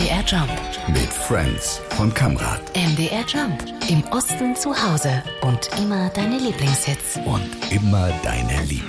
MDR Jump mit Friends von Kamrat. MDR Jump. Im Osten zu Hause und immer deine Lieblingshits. Und immer deine Lieblings.